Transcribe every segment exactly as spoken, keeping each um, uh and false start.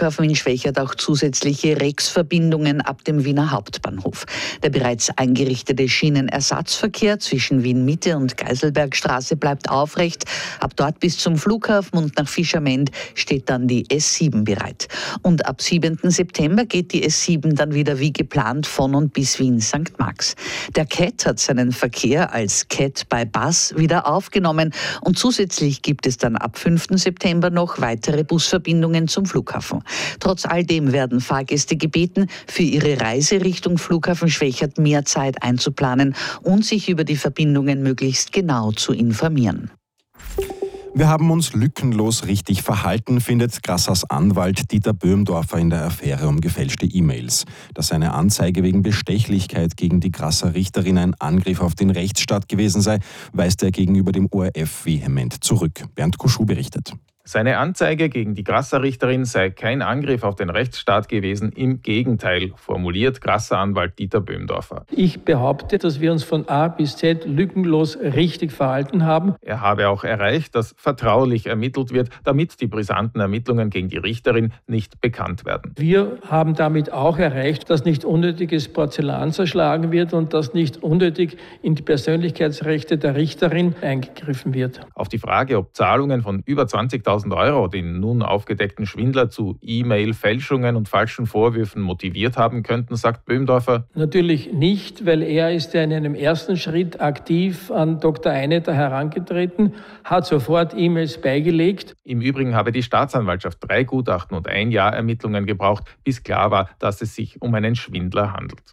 Flughafen in Schwechat auch zusätzliche Rex-Verbindungen ab dem Wiener Hauptbahnhof. Der bereits eingerichtete Schienenersatzverkehr zwischen Wien-Mitte und Geiselbergstraße bleibt aufrecht. Ab dort bis zum Flughafen und nach Fischamend steht dann die S sieben bereit. Und ab siebenten September geht die S sieben dann wieder wie geplant von und bis Wien Sankt Marx. Der C A T hat seinen Verkehr als C A T by Bus wieder aufgenommen und zusätzlich gibt es dann ab fünften September noch weitere Busverbindungen zum Flughafen. Trotz all dem werden Fahrgäste gebeten, für ihre Reise Richtung Flughafen Schwechat mehr Zeit einzuplanen und sich über die Verbindungen möglichst genau zu informieren. Wir haben uns lückenlos richtig verhalten, findet Grassers Anwalt Dieter Böhmdorfer in der Affäre um gefälschte E-Mails. Dass seine Anzeige wegen Bestechlichkeit gegen die Grasser Richterin ein Angriff auf den Rechtsstaat gewesen sei, weist er gegenüber dem O R F vehement zurück. Bernd Kuschu berichtet. Seine Anzeige gegen die Grasser-Richterin sei kein Angriff auf den Rechtsstaat gewesen, im Gegenteil, formuliert Grasser-Anwalt Dieter Böhmdorfer. Ich behaupte, dass wir uns von A bis Z lückenlos richtig verhalten haben. Er habe auch erreicht, dass vertraulich ermittelt wird, damit die brisanten Ermittlungen gegen die Richterin nicht bekannt werden. Wir haben damit auch erreicht, dass nicht unnötiges Porzellan zerschlagen wird und dass nicht unnötig in die Persönlichkeitsrechte der Richterin eingegriffen wird. Auf die Frage, ob Zahlungen von über zwanzigtausend Euro den nun aufgedeckten Schwindler zu E-Mail-Fälschungen und falschen Vorwürfen motiviert haben könnten, sagt Böhmdorfer. Natürlich nicht, weil er ist ja in einem ersten Schritt aktiv an Doktor Einetter herangetreten, hat sofort E-Mails beigelegt. Im Übrigen habe die Staatsanwaltschaft drei Gutachten und ein Jahr Ermittlungen gebraucht, bis klar war, dass es sich um einen Schwindler handelt.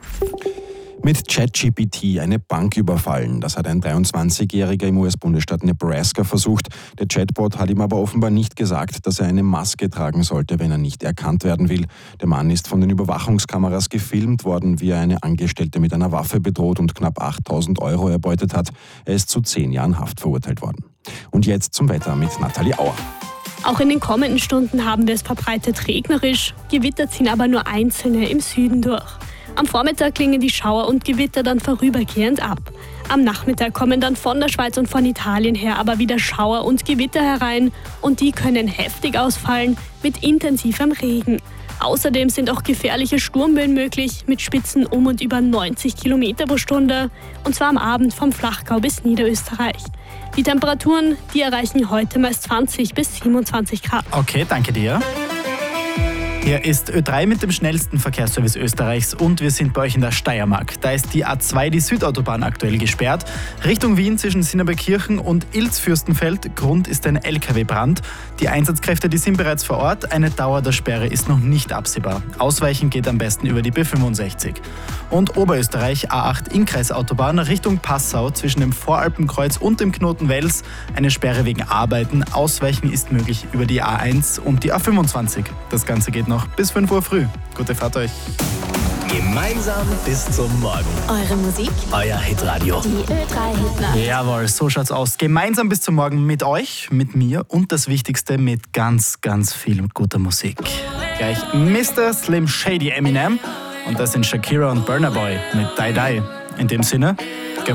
Mit ChatGPT eine Bank überfallen. Das hat ein dreiundzwanzigjähriger im U S-Bundesstaat Nebraska versucht. Der Chatbot hat ihm aber offenbar nicht gesagt, dass er eine Maske tragen sollte, wenn er nicht erkannt werden will. Der Mann ist von den Überwachungskameras gefilmt worden, wie er eine Angestellte mit einer Waffe bedroht und knapp achttausend Euro erbeutet hat. Er ist zu zehn Jahren Haft verurteilt worden. Und jetzt zum Wetter mit Nathalie Auer. Auch in den kommenden Stunden haben wir es verbreitet regnerisch. Gewitter ziehen aber nur einzelne im Süden durch. Am Vormittag klingen die Schauer und Gewitter dann vorübergehend ab. Am Nachmittag kommen dann von der Schweiz und von Italien her aber wieder Schauer und Gewitter herein und die können heftig ausfallen mit intensivem Regen. Außerdem sind auch gefährliche Sturmböen möglich mit Spitzen um und über neunzig Kilometer pro Stunde und zwar am Abend vom Flachgau bis Niederösterreich. Die Temperaturen, die erreichen heute meist zwanzig bis siebenundzwanzig Grad. Okay, danke dir. Hier ist Ö drei mit dem schnellsten Verkehrsservice Österreichs und wir sind bei euch in der Steiermark. Da ist die A zwei, die Südautobahn, aktuell gesperrt. Richtung Wien zwischen Sinnebergkirchen und Ilz-Fürstenfeld. Grund ist ein L K W-Brand. Die Einsatzkräfte, die sind bereits vor Ort. Eine Dauer der Sperre ist noch nicht absehbar. Ausweichen geht am besten über die B fünfundsechzig. Und Oberösterreich, A acht Innkreisautobahn Richtung Passau zwischen dem Voralpenkreuz und dem Knoten Wels. Eine Sperre wegen Arbeiten. Ausweichen ist möglich über die A eins und die A fünfundzwanzig. Das Ganze geht noch bis fünf Uhr früh. Gute Fahrt euch. Gemeinsam bis zum Morgen. Eure Musik, euer Hitradio. Die Ö drei Hitnacht. Jawohl, so schaut's aus. Gemeinsam bis zum Morgen mit euch, mit mir und das Wichtigste mit ganz, ganz viel guter Musik. Gleich Mister Slim Shady Eminem und das sind Shakira und Burna Boy mit Die Die. In dem Sinne,